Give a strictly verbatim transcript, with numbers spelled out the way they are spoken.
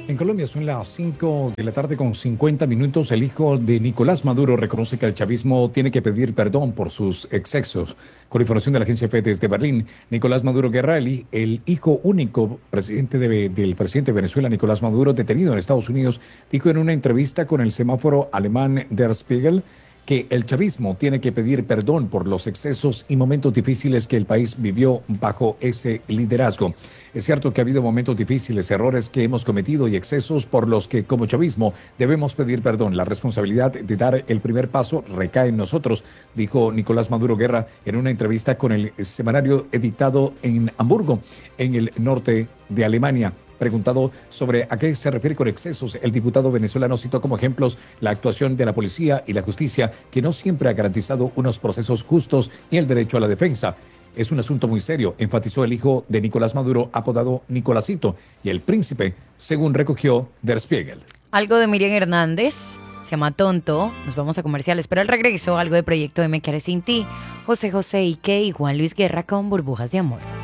En Colombia son las cinco de la tarde con cincuenta minutos. El hijo de Nicolás Maduro reconoce que el chavismo tiene que pedir perdón por sus excesos. Con información de la agencia F desde Berlín, Nicolás Maduro Guerra, el, el hijo único presidente de, del presidente de Venezuela, Nicolás Maduro, detenido en Estados Unidos, dijo en una entrevista con el semáforo alemán Der Spiegel que el chavismo tiene que pedir perdón por los excesos y momentos difíciles que el país vivió bajo ese liderazgo. Es cierto que ha habido momentos difíciles, errores que hemos cometido y excesos por los que como chavismo debemos pedir perdón. La responsabilidad de dar el primer paso recae en nosotros, dijo Nicolás Maduro Guerra en una entrevista con el semanario editado en Hamburgo, en el norte de Alemania. Preguntado sobre a qué se refiere con excesos, el diputado venezolano citó como ejemplos la actuación de la policía y la justicia, que no siempre ha garantizado unos procesos justos ni el derecho a la defensa. Es un asunto muy serio, enfatizó el hijo de Nicolás Maduro, apodado Nicolásito, y el príncipe, según recogió Der Spiegel. Algo de Miriam Hernández, se llama Tonto, nos vamos a comerciales, pero al regreso algo de Proyecto M, que haré sin ti, José José Ike y Juan Luis Guerra con Burbujas de Amor.